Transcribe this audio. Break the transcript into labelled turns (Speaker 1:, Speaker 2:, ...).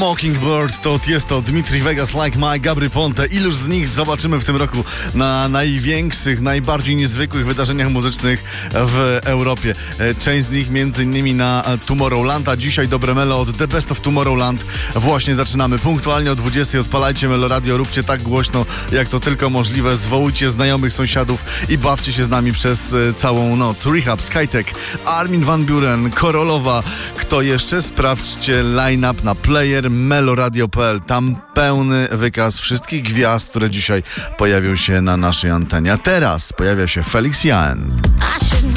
Speaker 1: Mockingbird to Tiesto, Dmitri Vegas, Like Mike, Gabry Ponte. Iluż z nich zobaczymy w tym roku na największych, najbardziej niezwykłych wydarzeniach muzycznych w Europie. Część z nich m.in. na Tomorrowland, a dzisiaj dobre melo od The Best of Tomorrowland. Właśnie zaczynamy. Punktualnie o 20:00 odpalajcie Melo Radio, róbcie tak głośno, jak to tylko możliwe. Zwołujcie znajomych, sąsiadów i bawcie się z nami przez całą noc. Rehab, Skytech, Armin van Buuren, Korolowa. Kto jeszcze? Sprawdźcie line-up na player meloradio.pl. Tam pełny wykaz wszystkich gwiazd, które dzisiaj pojawią się na naszej antenie. A teraz pojawia się Felix Jaehn.